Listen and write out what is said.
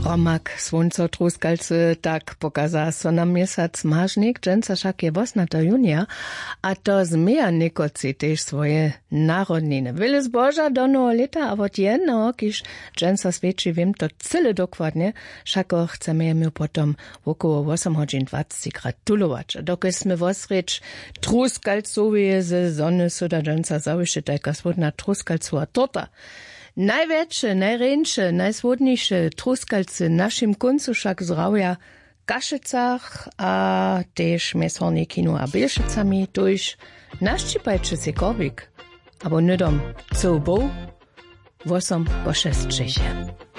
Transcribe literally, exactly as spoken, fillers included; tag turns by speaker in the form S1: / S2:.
S1: Romak słońco truskalcy tak pokaza so na miesiąc marznik, dżęca szak je osmnastego junia, a to zmija nikoci też swoje narodniny. Wiele zboża do nowo leta, a od jednego, kiż dżęca świeci wiem to cyle dokładnie, szako chcemy mu potom około osiem godzin dwadzieścia gratulować. Dokąd sme osrecz truskalcowie ze zony suda dżęca zawiszy taka swodna truskalcowa torta. Największe, najręcze, najsłodniejsze truskalcy naszym końcu wszak zdrawia Kaszycach, a też Messornie Kino a Bielszycami, to już naszczypajcie się korbik, aber nie dom, co bo, osiem po sześć.